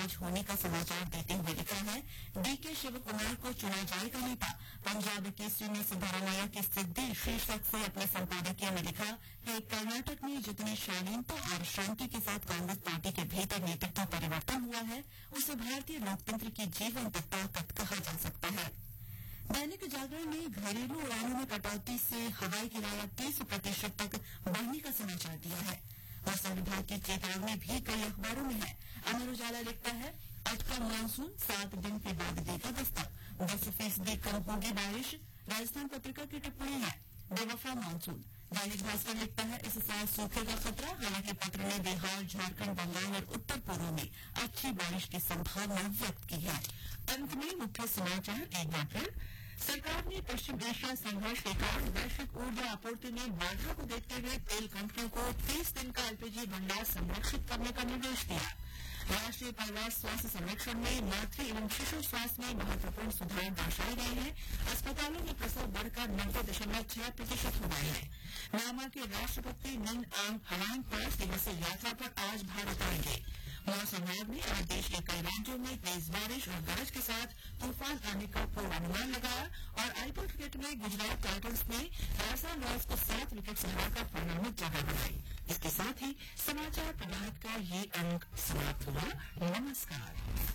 आज होने का समाचार देते हुए लिखा है डीके शिवकुमार को चुना जाएगा नेता। पंजाब केसरी ने सिद्धारमैया की सिद्धि शीर्षक से अपने संपादकीय में लिखा है कर्नाटक में जितनी शालीनता और शांति के साथ कांग्रेस पार्टी के भीतर नेतृत्व परिवर्तन हुआ है उसे भारतीय लोकतंत्र की जीवंत ताकत कहा जा सकता है। दैनिक जागरण ने घरेलू उड़ानों में कटौती से हवाई किराया 30% तक बढ़ने का समाचार दिया है। मौसम विभाग की चेतावनी भी कई अखबारों में है। अमर उजाला लिखता है अटका मानसून 7 दिन के बाद देगा दस्तक, 10% कम होगी बारिश। राजस्थान पत्रिका की टिप्पणी है बेवफा मानसून। दैनिक भास्कर लिखता है इस साल सूखे का खतरा, हालांकि पत्र ने बिहार, झारखंड, बंगाल और उत्तर पूर्व में अच्छी बारिश की संभावना व्यक्त की है। अंत में मुख्य समाचार एक बार फिर। सरकार ने पश्चिम एशिया संघर्ष के कारण वैश्विक ऊर्जा आपूर्ति में बाधा को देखते हुए तेल कंपनियों को 30 दिन का एलपीजी भंडार संरक्षित करने का निर्देश दिया। राष्ट्रीय परिवार स्वास्थ्य सर्वेक्षण में मातृ एवं शिशु स्वास्थ्य में महत्वपूर्ण सुधार दर्शाए गए हैं। अस्पतालों में प्रसव बढ़कर 90.6% हो गए हैं। म्यांमार के राष्ट्रपति मिन आंग हलांग 5 दिवसीय यात्रा पर आज भारत आएंगे। मौसम विभाग ने आज देश के कई राज्यों में तेज बारिश और गरज के साथ तूफान आने का पूर्वानुमान लगाया और आईपीएल क्रिकेट में गुजरात टाइटंस ने राजस्थान रॉयल्स को 7 विकेट से हराकर फाइनल में जगह बनाई। इसके साथ ही समाचार प्रभात का ये अंक समाप्त हुआ। नमस्कार।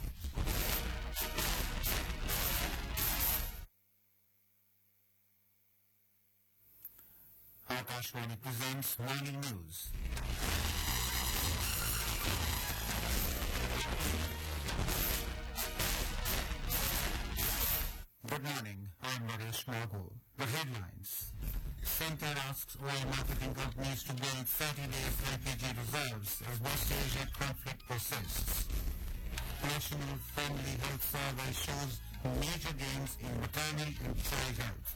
Akashvani presents Morning News. Good morning, I'm Naresh Mago. The headlines. Centre asks oil marketing companies to build 30 days LPG reserves as West Asia conflict persists. National Family Health Survey shows major gains in maternal and child health.